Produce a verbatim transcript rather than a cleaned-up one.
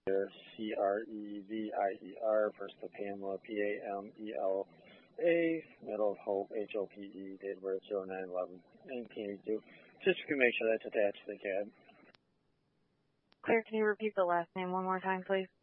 C R E V I E R, first of Pamela, P A M E L A, middle of Hope, H O P E, date of birth zero nine eleven nineteen eighty-two. Just to make sure that's attached to the cab. Claire, can you repeat the last name one more time, please?